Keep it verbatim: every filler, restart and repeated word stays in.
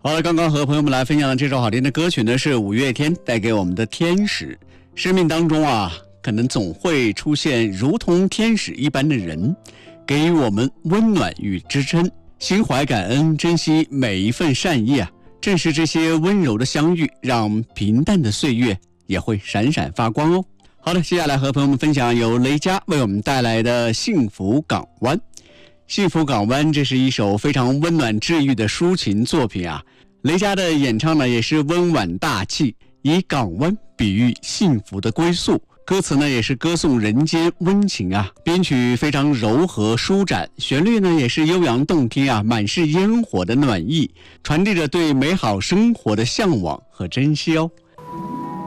好了，刚刚和朋友们来分享的这首好听的歌曲呢，是五月天带给我们的天使。生命当中啊，可能总会出现如同天使一般的人，给予我们温暖与支撑，心怀感恩，珍惜每一份善意啊。正是这些温柔的相遇，让平淡的岁月也会闪闪发光哦。好的，接下来和朋友们分享由雷佳为我们带来的《幸福港湾》。幸福港湾，这是一首非常温暖治愈的抒情作品啊。雷佳的演唱呢，也是温婉大气，以港湾比喻幸福的归宿。歌词呢，也是歌颂人间温情啊。编曲非常柔和舒展，旋律呢也是悠扬动听啊，满是烟火的暖意，传递着对美好生活的向往和珍惜哦。